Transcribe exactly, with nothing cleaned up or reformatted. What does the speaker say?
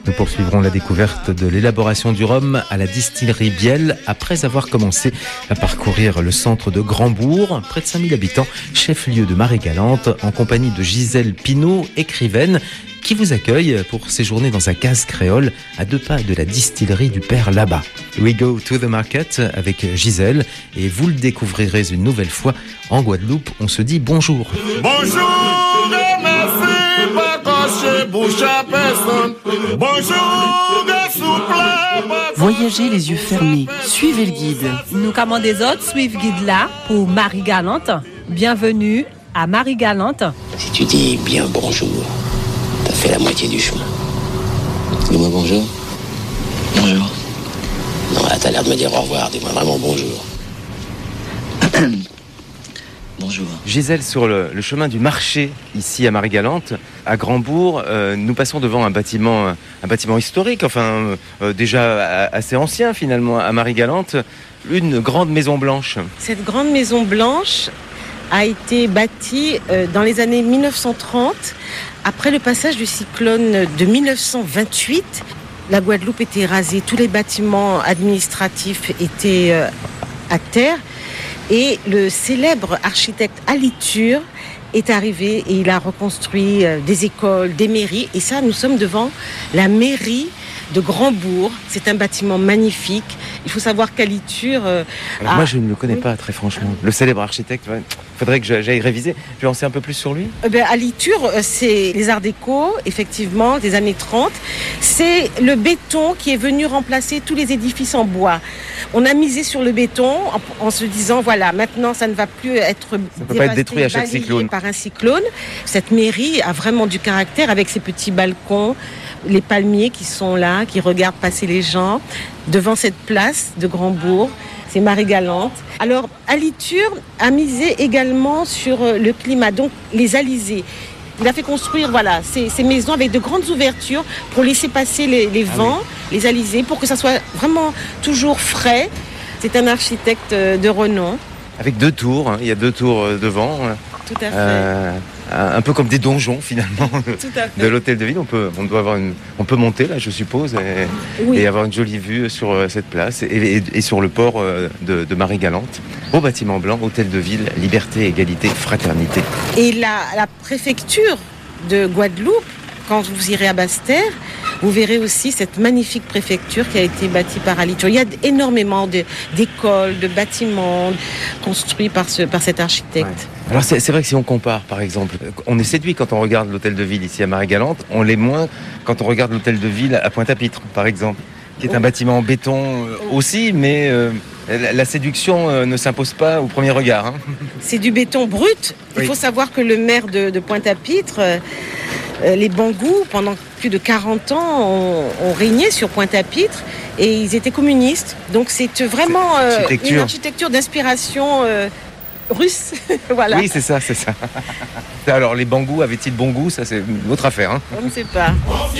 Nous poursuivrons la découverte de l'élaboration du rhum à la distillerie Biel après avoir commencé à parcourir le centre de Grandbourg, près de cinq mille habitants, chef-lieu de Marie-Galante, en compagnie de Gisèle Pinault, écrivaine, qui vous accueille pour séjourner dans sa case créole à deux pas de la distillerie du Père Labat. We go to the market avec Gisèle et vous le découvrirez une nouvelle fois. En Guadeloupe, on se dit bonjour. Bonjour et merci, pas cacher bouche à personne. Bonjour et souple. Voyagez les yeux fermés, suivez le guide. Nous commandons des autres, suivent guide là pour Marie-Galante. Bienvenue à Marie-Galante. Si tu dis bien bonjour, t'as fait la moitié du chemin. Dis-moi bonjour. Bonjour. Non, là, t'as l'air de me dire au revoir. Dis-moi vraiment bonjour. Bonjour. Gisèle, sur le, le chemin du marché, ici à Marie-Galante, à Grandbourg, euh, nous passons devant un bâtiment, un bâtiment historique, enfin euh, déjà assez ancien finalement à Marie-Galante, une grande maison blanche. Cette grande maison blanche a été bâtie euh, dans les années mille neuf cent trente, après le passage du cyclone de mille neuf cent vingt-huit. La Guadeloupe était rasée, tous les bâtiments administratifs étaient euh, à terre. Et le célèbre architecte Aliture est arrivé et il a reconstruit des écoles, des mairies. Et ça, nous sommes devant la mairie de Grandbourg. C'est un bâtiment magnifique. Il faut savoir qu'Aliture... Euh, Alors a... moi, je ne le connais pas, très franchement. Le célèbre architecte, il faudrait que j'aille réviser. Tu veux en sais un peu plus sur lui ? eh ben, Aliture, c'est les arts déco, effectivement, des années trente. C'est le béton qui est venu remplacer tous les édifices en bois. On a misé sur le béton en, en se disant, voilà, maintenant, ça ne va plus être... Ça ne peut pas être détruit à chaque cyclone. Par un cyclone. Cette mairie a vraiment du caractère avec ses petits balcons, les palmiers qui sont là, qui regardent passer les gens devant cette place de Grandbourg. C'est Marie-Galante. Alors, Aliture a misé également sur le climat, donc les alizés. Il a fait construire voilà, ces, ces maisons avec de grandes ouvertures pour laisser passer les, les vents, ah oui. les alizés, pour que ça soit vraiment toujours frais. C'est un architecte de renom. Avec deux tours, hein. Il y a deux tours devant. Tout à fait. Euh, un peu comme des donjons finalement de l'hôtel de ville. On peut, on doit avoir une, on peut monter là, je suppose, et, oui. et avoir une jolie vue sur cette place et, et, et sur le port de, de Marie-Galante. Beau bâtiment blanc, hôtel de ville, liberté, égalité, fraternité. Et la, la préfecture de Guadeloupe, quand vous irez à Basse-Terre, vous verrez aussi cette magnifique préfecture qui a été bâtie par Aliture. Il y a énormément de, d'écoles, de bâtiments construits par, ce, par cet architecte. Ouais. Alors c'est, c'est vrai que si on compare, par exemple, on est séduit quand on regarde l'hôtel de ville ici à Marie-Galante, on l'est moins quand on regarde l'hôtel de ville à Pointe-à-Pitre, par exemple, qui est un oh. bâtiment en béton aussi, mais euh, la, la séduction euh, ne s'impose pas au premier regard. Hein. C'est du béton brut. Il oui. faut savoir que le maire de, de Pointe-à-Pitre... Euh, Euh, les Bangous, pendant plus de quarante ans, ont, ont régné sur Pointe-à-Pitre et ils étaient communistes. Donc c'est vraiment euh, architecture. une architecture d'inspiration euh, russe. Voilà. Oui, c'est ça, c'est ça. Alors les Bangous avaient-ils bon goût ? Ça, c'est une autre affaire. Hein. On ne sait pas.